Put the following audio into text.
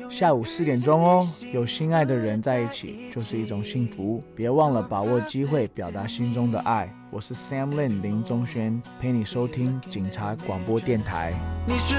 下午4点钟哦。有心爱的人在一起就是一种幸福，别忘了把握机会表达心中的爱。我是 Sam Lin 林宗轩，陪你收听警察广播电台。你是